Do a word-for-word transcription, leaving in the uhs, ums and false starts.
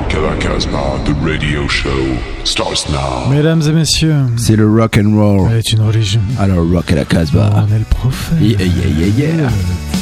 Rock à la Casbah, the radio show starts now. Mesdames et messieurs, c'est le rock and roll. Elle est une religion. Alors rock à la Casbah. On est le prophète. Yeah, yeah, yeah, yeah.